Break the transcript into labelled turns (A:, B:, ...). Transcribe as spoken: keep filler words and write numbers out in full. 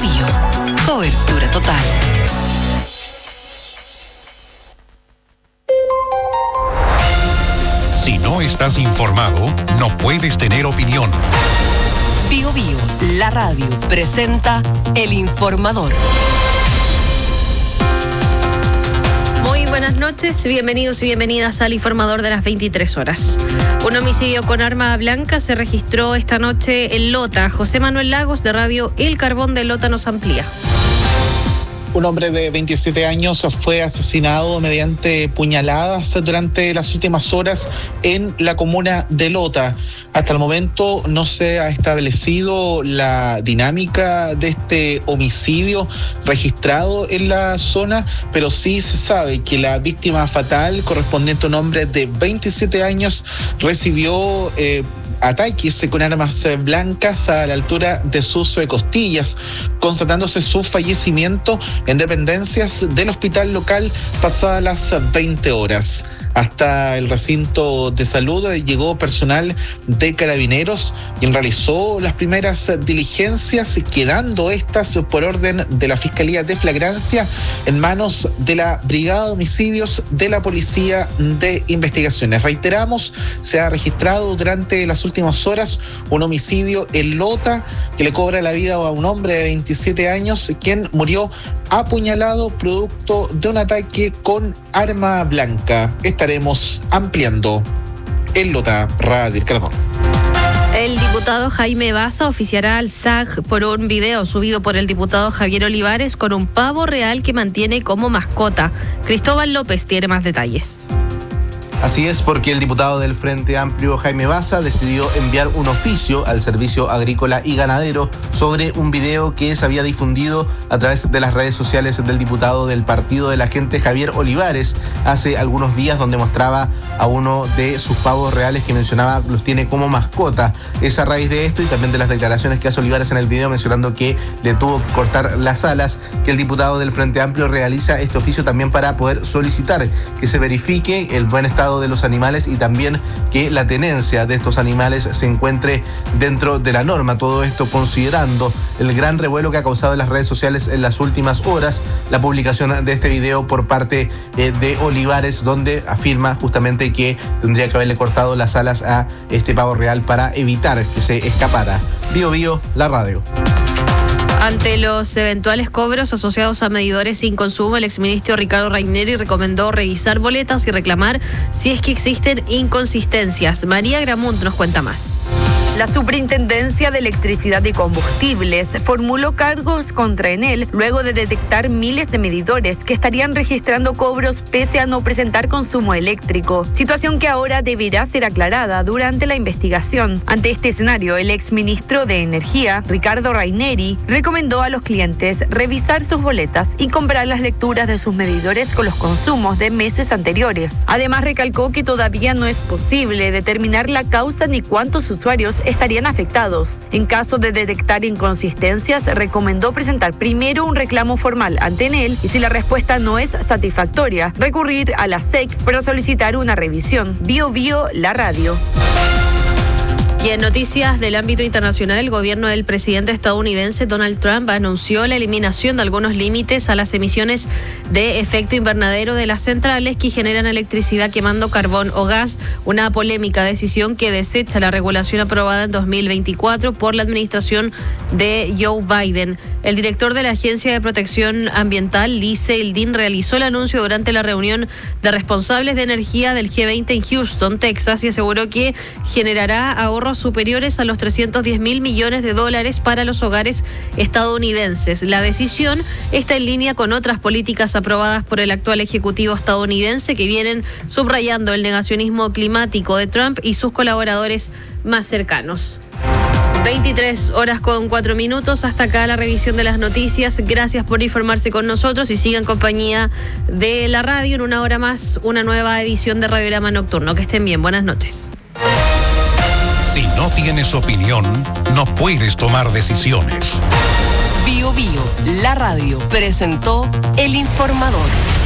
A: Biobío. Cobertura total.
B: Si no estás informado, no puedes tener opinión.
A: Biobío, la radio, presenta El Informador.
C: Muy buenas noches, bienvenidos y bienvenidas al Informador de las veintitrés horas. Un homicidio con arma blanca se registró esta noche en Lota. José Manuel Lagos, de Radio El Carbón de Lota, nos amplía.
D: Un hombre de veintisiete años fue asesinado mediante puñaladas durante las últimas horas en la comuna de Lota. Hasta el momento no se ha establecido la dinámica de este homicidio registrado en la zona, pero sí se sabe que la víctima fatal, correspondiente a un hombre de veintisiete años, recibió eh, ataques con armas blancas a la altura de sus costillas, constatándose su fallecimiento en dependencias del hospital local pasadas las veinte horas. Hasta el recinto de salud llegó personal de Carabineros, quien realizó las primeras diligencias, quedando estas por orden de la Fiscalía de Flagrancia en manos de la Brigada de Homicidios de la Policía de Investigaciones. Reiteramos, se ha registrado durante las últimas horas un homicidio en Lota que le cobra la vida a un hombre de veintisiete años, quien murió apuñalado producto de un ataque con arma blanca. Estaremos ampliando en Lota, Radio El Carbón.
C: El diputado Jaime Baza oficiará al S A C por un video subido por el diputado Javier Olivares con un pavo real que mantiene como mascota. Cristóbal López tiene más detalles.
E: Así es, porque el diputado del Frente Amplio, Jaime Baza, decidió enviar un oficio al Servicio Agrícola y Ganadero sobre un video que se había difundido a través de las redes sociales del diputado del Partido de la Gente, Javier Olivares, hace algunos días, donde mostraba a uno de sus pavos reales que mencionaba los tiene como mascota. Es a raíz de esto y también de las declaraciones que hace Olivares en el video, mencionando que le tuvo que cortar las alas, que el diputado del Frente Amplio realiza este oficio también para poder solicitar que se verifique el buen estado de los animales y también que la tenencia de estos animales se encuentre dentro de la norma. Todo esto considerando el gran revuelo que ha causado en las redes sociales en las últimas horas la publicación de este video por parte eh, de Olivares, donde afirma justamente que tendría que haberle cortado las alas a este pavo real para evitar que se escapara. Bio Bio, la radio.
C: Ante los eventuales cobros asociados a medidores sin consumo, el exministro Ricardo Raineri recomendó revisar boletas y reclamar si es que existen inconsistencias. María Gramunt nos cuenta más.
F: La Superintendencia de Electricidad y Combustibles formuló cargos contra Enel luego de detectar miles de medidores que estarían registrando cobros pese a no presentar consumo eléctrico, situación que ahora deberá ser aclarada durante la investigación. Ante este escenario, el exministro de Energía, Ricardo Raineri, recomendó a los clientes revisar sus boletas y comparar las lecturas de sus medidores con los consumos de meses anteriores. Además, recalcó que todavía no es posible determinar la causa ni cuántos usuarios estarían afectados. En caso de detectar inconsistencias, recomendó presentar primero un reclamo formal ante Enel y, si la respuesta no es satisfactoria, recurrir a la S E C para solicitar una revisión. Bio Bio, la radio.
C: Y en noticias del ámbito internacional, el gobierno del presidente estadounidense Donald Trump anunció la eliminación de algunos límites a las emisiones de efecto invernadero de las centrales que generan electricidad quemando carbón o gas, una polémica decisión que desecha la regulación aprobada en dos mil veinticuatro por la administración de Joe Biden. El director de la Agencia de Protección Ambiental, Lee Zeldin, realizó el anuncio durante la reunión de responsables de energía del G veinte en Houston, Texas, y aseguró que generará ahorros superiores a los trescientos diez mil millones de dólares para los hogares estadounidenses. La decisión está en línea con otras políticas aprobadas por el actual ejecutivo estadounidense que vienen subrayando el negacionismo climático de Trump y sus colaboradores más cercanos. veintitrés horas con cuatro minutos. Hasta acá la revisión de las noticias. Gracias por informarse con nosotros y sigan en compañía de la radio. En una hora más, una nueva edición de Radiograma Nocturno. Que estén bien. Buenas noches.
B: Si no tienes opinión, no puedes tomar decisiones.
A: Bio Bio, la radio, presentó El Informador.